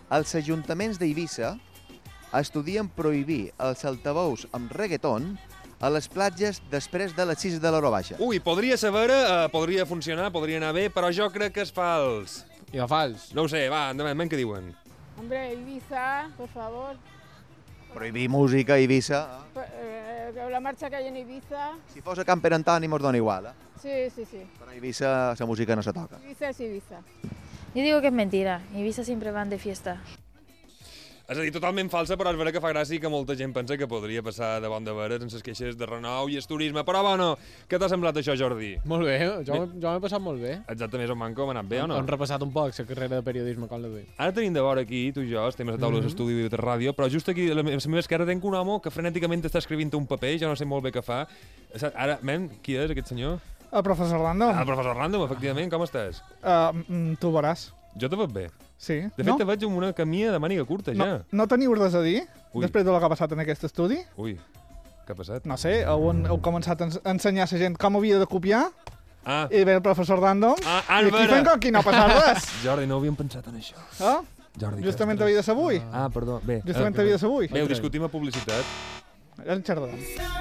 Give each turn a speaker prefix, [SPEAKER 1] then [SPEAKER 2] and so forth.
[SPEAKER 1] els ajuntaments d'Eivissa estudien prohibir els altavous amb reggaeton a les platges després de les 6 de l'hora baixa.
[SPEAKER 2] Ui, podria ser vera, podria funcionar, podria anar bé, però jo crec que és fals.
[SPEAKER 3] I va fals.
[SPEAKER 2] No ho sé, va, endavant, què diuen?
[SPEAKER 4] Hombre, Ibiza, por favor.
[SPEAKER 1] Prohibir música a Eivissa.
[SPEAKER 4] La marcha que hay en Ibiza.
[SPEAKER 1] Si fos a Camper Antoni mos dona igual, eh?
[SPEAKER 4] Sí.
[SPEAKER 1] Però a Eivissa la música no se toca.
[SPEAKER 4] Ibiza es Ibiza.
[SPEAKER 5] Yo digo que es mentira. Ibiza siempre van de fiesta.
[SPEAKER 2] És a dir, totalment falsa, però és vera que fa gràcia que molta gent pensa que podria passar de bon de veres en les queixes de renou i el turisme. Però, bueno, què t'ha semblat això, Jordi?
[SPEAKER 3] Molt bé, jo m'he passat molt bé.
[SPEAKER 2] Exactament, un manco, m'ha anat bé o no?
[SPEAKER 3] Hem repassat un poc la carrera de periodisme com la duim.
[SPEAKER 2] Ara tenim de vora aquí, tu i jo, estem a la taula d'estudi de ràdio, però just aquí, a la meva esquerra, tenc un home que frenèticament està escrivint un paper, jo no sé molt bé què fa. Ara, qui és aquest senyor?
[SPEAKER 6] El professor Random.
[SPEAKER 2] El professor Random, efectivament, com estàs?
[SPEAKER 6] Tu veuràs.
[SPEAKER 2] Jo te veig bé.
[SPEAKER 6] Sí.
[SPEAKER 2] De fet, te veig amb una camisa de màniga curta, ja.
[SPEAKER 6] No teniu res a dir
[SPEAKER 2] Ui.
[SPEAKER 6] després de lo que ha passat en aquest estudi?
[SPEAKER 2] Ui, què ha passat?
[SPEAKER 6] No sé, heu començat a ensenyar a la gent com havia de copiar
[SPEAKER 2] Ah,
[SPEAKER 6] i ve el professor Random i aquí
[SPEAKER 2] Álvaro!
[SPEAKER 6] fem com aquí no ha passat res.
[SPEAKER 2] Jordi, no havíem pensat en això. Jordi,
[SPEAKER 6] Justament havia de ser avui.
[SPEAKER 2] Ah, perdó. Bé.
[SPEAKER 6] Justament havia de ser avui.
[SPEAKER 2] Bé, ho discutim a publicitat.
[SPEAKER 6] El xardó.